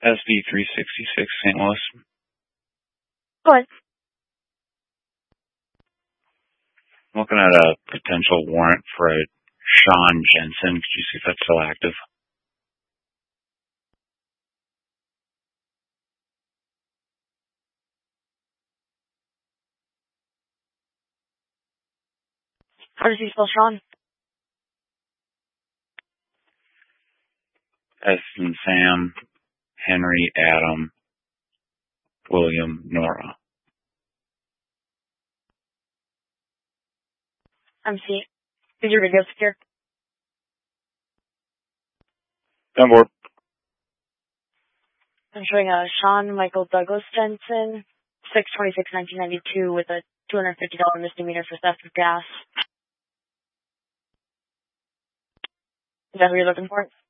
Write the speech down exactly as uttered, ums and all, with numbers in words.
S B three sixty-six, Saint Louis. Go ahead. I'm looking at a potential warrant for a Sean Jensen. Could you see if that's still active? How does he spell Sean? S and Sam, Henry, Adam, William, Nora. M C. Is your video secure? On board. I'm showing a Sean Michael Douglas Jensen, six twenty-six nineteen ninety-two, with a two hundred fifty dollars misdemeanor for theft of gas. Is that who you're looking for?